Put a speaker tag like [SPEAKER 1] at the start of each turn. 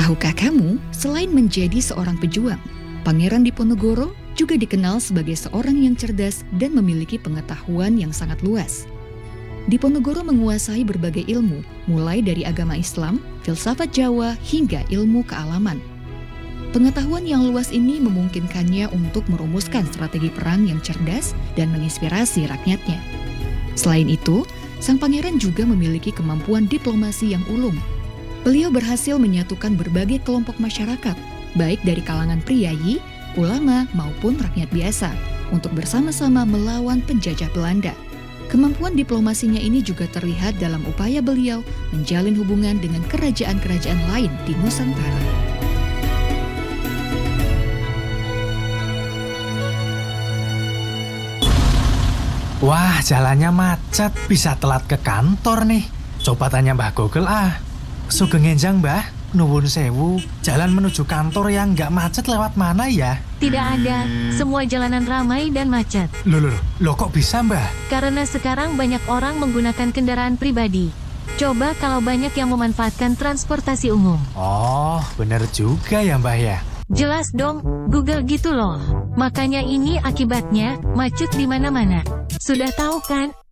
[SPEAKER 1] Tahukah kamu, selain menjadi seorang pejuang, Pangeran Diponegoro juga dikenal sebagai seorang yang cerdas dan memiliki pengetahuan yang sangat luas. Diponegoro menguasai berbagai ilmu, mulai dari agama Islam, filsafat Jawa, hingga ilmu kealaman. Pengetahuan yang luas ini memungkinkannya untuk merumuskan strategi perang yang cerdas dan menginspirasi rakyatnya. Selain itu, sang pangeran juga memiliki kemampuan diplomasi yang ulung. Beliau berhasil menyatukan berbagai kelompok masyarakat, baik dari kalangan priyayi, ulama, maupun rakyat biasa, untuk bersama-sama melawan penjajah Belanda. Kemampuan diplomasinya ini juga terlihat dalam upaya beliau menjalin hubungan dengan kerajaan-kerajaan lain di Nusantara.
[SPEAKER 2] Wah, jalannya macet, bisa telat ke kantor nih. Coba tanya Mbah Google Sugeng enjang Mbah, nuwun sewu, jalan menuju kantor yang nggak macet lewat mana ya?
[SPEAKER 3] Tidak ada, semua jalanan ramai dan macet.
[SPEAKER 2] Loh, kok bisa Mbah?
[SPEAKER 3] Karena sekarang banyak orang menggunakan kendaraan pribadi. Coba kalau banyak yang memanfaatkan transportasi umum.
[SPEAKER 2] Oh, bener juga ya Mbah ya.
[SPEAKER 3] Jelas dong, Google gitu loh. Makanya ini akibatnya, macet di mana-mana. Sudah tahu kan?